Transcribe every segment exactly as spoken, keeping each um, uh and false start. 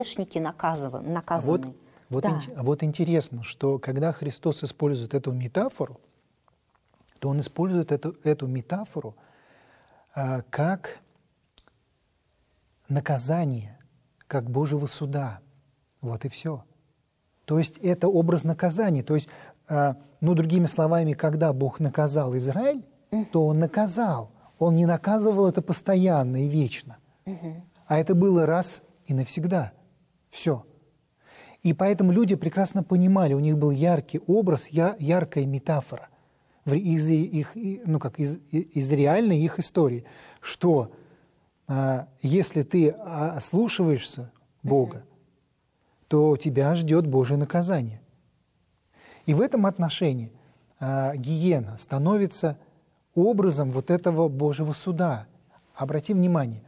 грешники наказаны. А наказаны. вот, вот, Да. ин- а вот интересно, что когда Христос использует эту метафору, то Он использует эту, эту метафору а, как наказание, как Божьего суда. Вот и все. То есть это образ наказания. То есть, а, ну, другими словами, когда Бог наказал Израиль, то Он наказал. Он не наказывал это постоянно и вечно. А это было раз и навсегда. Все. И поэтому люди прекрасно понимали, у них был яркий образ, я, яркая метафора в- из, их, ну как, из, из реальной их истории, что а, если ты ослушиваешься Бога, то тебя ждет Божье наказание. И в этом отношении а, гиена становится образом вот этого Божьего суда. Обрати внимание,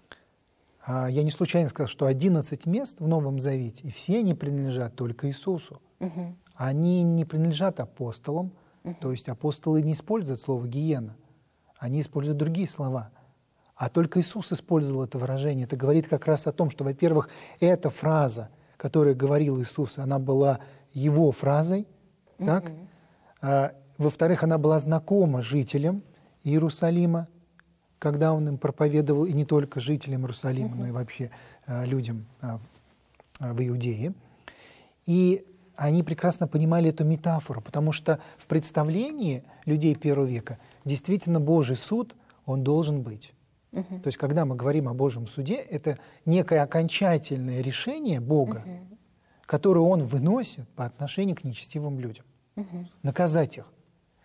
а, я не случайно сказал, что одиннадцать мест в Новом Завете, и все они принадлежат только Иисусу. Мгм. Они не принадлежат апостолам, Мгм. то есть апостолы не используют слово «гиена», они используют другие слова. А только Иисус использовал это выражение. Это говорит как раз о том, что, во-первых, эта фраза, которую говорил Иисус, она была Его фразой, так? А, во-вторых, она была знакома жителям Иерусалима, когда Он им проповедовал, и не только жителям Иерусалима, но и вообще а, людям а, а, в Иудее. И они прекрасно понимали эту метафору, потому что в представлении людей первого века действительно Божий суд, он должен быть. Мгм. То есть, когда мы говорим о Божьем суде, это некое окончательное решение Бога, которое Он выносит по отношению к нечестивым людям. Мгм. Наказать их.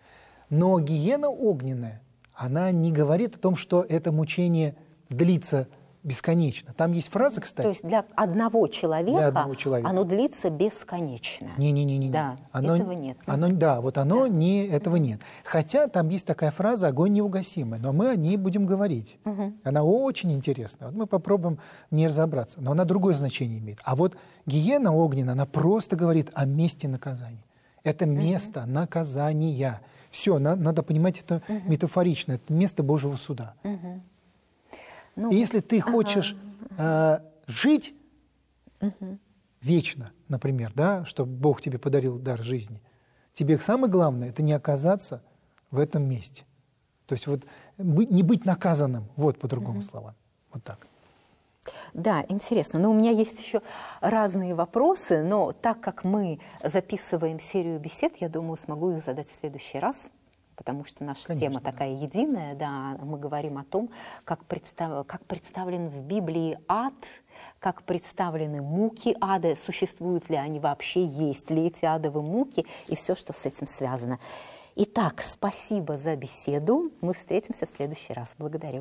Но гиена огненная, она не говорит о том, что это мучение длится бесконечно. Там есть фраза, кстати. То есть для одного человека, Для одного человека. оно длится бесконечно. Не-не-не. Да, оно, этого нет. Оно, да, вот оно не, этого нет. Хотя там есть такая фраза «огонь неугасимый», но мы о ней будем говорить. Мгм. Она очень интересная. Вот мы попробуем не разобраться, но она другое значение имеет. А вот гиена огненная, она просто говорит о месте наказания. Это место наказания. Все, на, надо понимать это метафорично. Это место Божьего суда. Мгм. Ну, И если ты хочешь э, жить мгм. вечно, например, да, чтобы Бог тебе подарил дар жизни, тебе самое главное – это не оказаться в этом месте. То есть вот быть- не быть наказанным, вот по другому словам. Вот так. Да, интересно. Но у меня есть еще разные вопросы, но так как мы записываем серию бесед, я думаю, смогу их задать в следующий раз, потому что наша Конечно, тема да. такая единая, да, мы говорим о том, как, представ- как представлен в Библии ад, как представлены муки ада, существуют ли они вообще, есть ли эти адовые муки и все, что с этим связано. Итак, спасибо за беседу. Мы встретимся в следующий раз. Благодарю.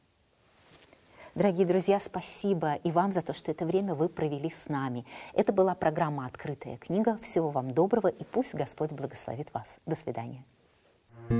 Дорогие друзья, спасибо и вам за то, что это время вы провели с нами. Это была программа «Открытая книга». Всего вам доброго, и пусть Господь благословит вас. До свидания.